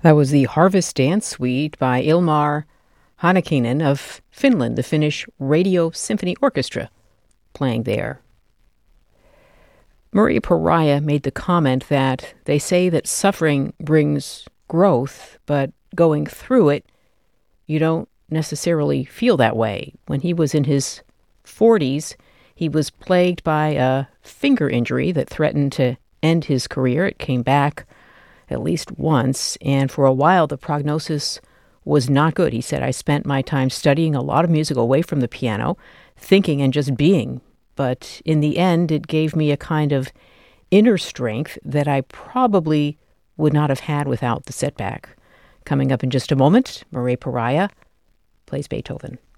That was the Harvest Dance Suite by Ilmar Hanakinen of Finland, the Finnish Radio Symphony Orchestra, playing there. Maria Pariah made the comment that they say that suffering brings growth, but going through it, you don't necessarily feel that way. When he was in his 40s, he was plagued by a finger injury that threatened to end his career. It came back at least once, and for a while the prognosis was not good. He said, I spent my time studying a lot of music away from the piano, thinking and just being, but in the end it gave me a kind of inner strength that I probably would not have had without the setback. Coming up in just a moment, Maria Pariah plays Beethoven.